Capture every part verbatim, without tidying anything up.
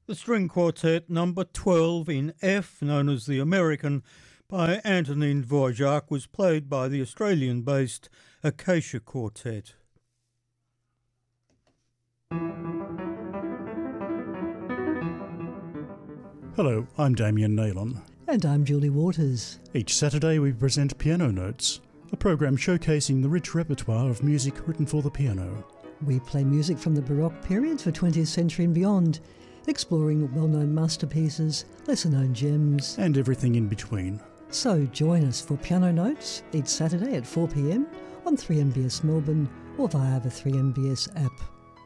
The string quartet number twelve in F, known as the American, by Antonin Dvorak, was played by the Australian-based Acacia Quartet. Hello, I'm Damien Naylon. And I'm Julie Waters. Each Saturday we present Piano Notes, a program showcasing the rich repertoire of music written for the piano. We play music from the Baroque period for twentieth century and beyond, exploring well-known masterpieces, lesser-known gems, and everything in between. So join us for Piano Notes each Saturday at four p m on three M B S Melbourne or via the three M B S app.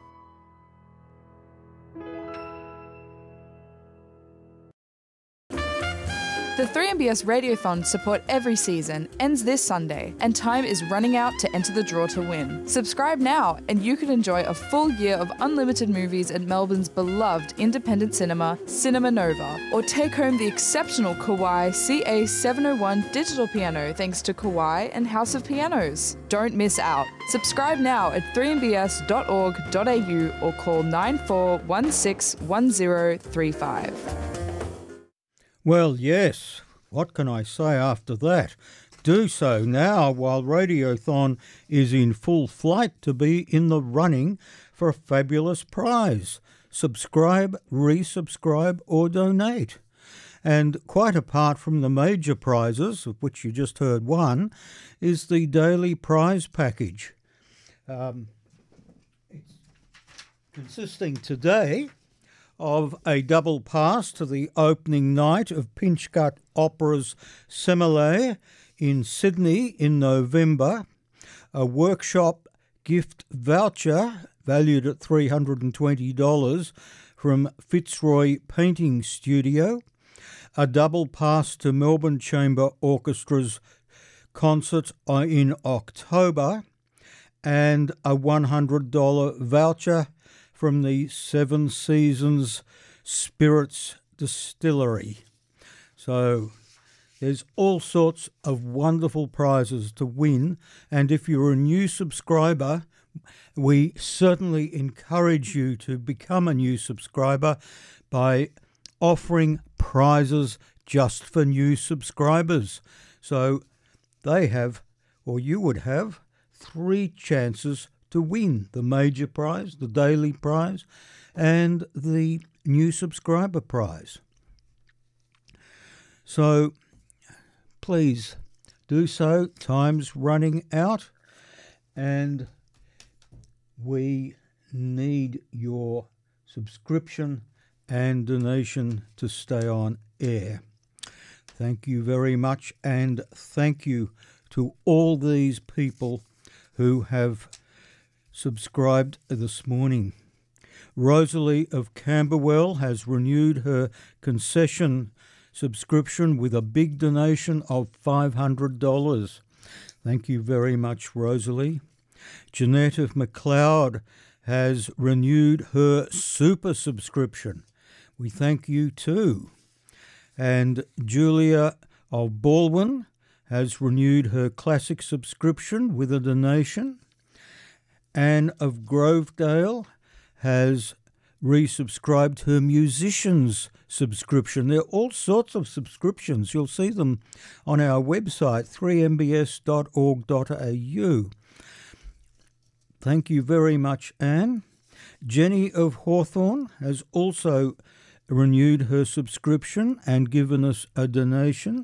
The three M B S Radiothon support every season ends this Sunday, and time is running out to enter the draw to win. Subscribe now and you can enjoy a full year of unlimited movies at Melbourne's beloved independent cinema, Cinema Nova, or take home the exceptional Kawai C A seven oh one digital piano thanks to Kawai and House of Pianos. Don't miss out. Subscribe now at three m b s dot org dot a u or call nine four one six one zero three five. Well, yes, what can I say after that? Do so now while Radiothon is in full flight to be in the running for a fabulous prize. Subscribe, resubscribe or donate. And quite apart from the major prizes, of which you just heard one, is the daily prize package. Um, it's consisting today of a double pass to the opening night of Pinchgut Opera's Semele in Sydney in November, a workshop gift voucher valued at three hundred twenty dollars from Fitzroy Painting Studio, a double pass to Melbourne Chamber Orchestra's concert in October, and a one hundred dollars voucher from the Seven Seasons Spirits Distillery. So there's all sorts of wonderful prizes to win, and if you're a new subscriber, we certainly encourage you to become a new subscriber by offering prizes just for new subscribers. So they have, or you would have, three chances to win the major prize, the daily prize, and the new subscriber prize. So please do so. Time's running out and we need your subscription and donation to stay on air. Thank you very much, and thank you to all these people who have subscribed this morning. Rosalie of Camberwell has renewed her concession subscription with a big donation of five hundred dollars. Thank you very much, Rosalie. Jeanette of McLeod has renewed her super subscription. We thank you too. And Julia of Baldwin has renewed her classic subscription with a donation. Anne of Grovedale has resubscribed her musician's subscription. There are all sorts of subscriptions. You'll see them on our website, three m b s dot org dot a u. Thank you very much, Anne. Jenny of Hawthorne has also renewed her subscription and given us a donation.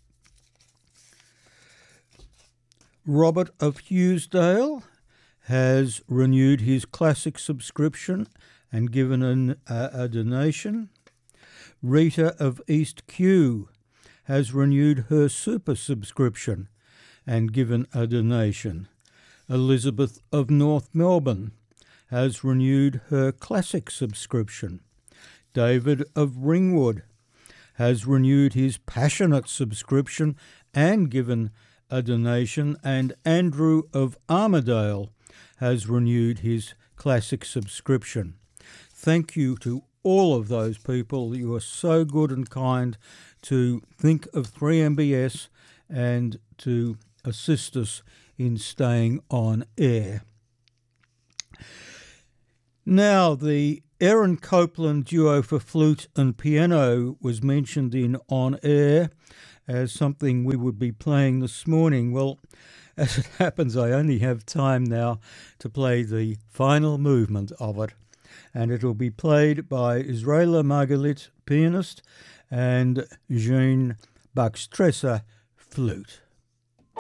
Robert of Hughesdale has renewed his classic subscription and given an, a, a donation. Rita of East Kew has renewed her super subscription and given a donation. Elizabeth of North Melbourne has renewed her classic subscription. David of Ringwood has renewed his passionate subscription and given a donation. And Andrew of Armidale has renewed his classic subscription. Thank you to all of those people. You are so good and kind to think of three M B S and to assist us in staying on air. Now, the Aaron Copland Duo for Flute and Piano was mentioned in On Air as something we would be playing this morning. Well, as it happens, I only have time now to play the final movement of it, and it'll be played by Israela Margalit, pianist, and Jean Baxtresser, flute.